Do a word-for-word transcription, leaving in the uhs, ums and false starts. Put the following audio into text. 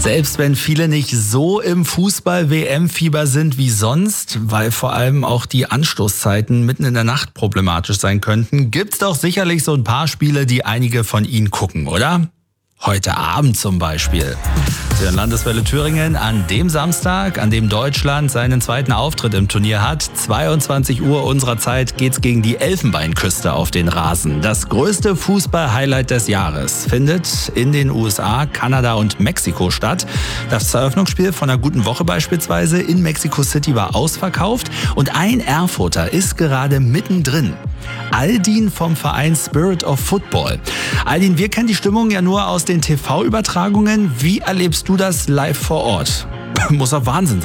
Selbst wenn viele nicht so im Fußball-W M-Fieber sind wie sonst, weil vor allem auch die Anstoßzeiten mitten in der Nacht problematisch sein könnten, gibt's doch sicherlich so ein paar Spiele, die einige von Ihnen gucken, oder? Heute Abend zum Beispiel. Zu den Landeswelle Thüringen an dem Samstag, an dem Deutschland seinen zweiten Auftritt im Turnier hat. zweiundzwanzig Uhr unserer Zeit geht's gegen die Elfenbeinküste auf den Rasen. Das größte Fußball-Highlight des Jahres findet in den U S A, Kanada und Mexiko statt. Das Eröffnungsspiel von einer guten Woche beispielsweise in Mexico City war ausverkauft und ein Erfurter ist gerade mittendrin. Aldin vom Verein Spirit of Football. Aldin, wir kennen die Stimmung ja nur aus den T V-Übertragungen. Wie erlebst du das live vor Ort? Muss doch Wahnsinn sein.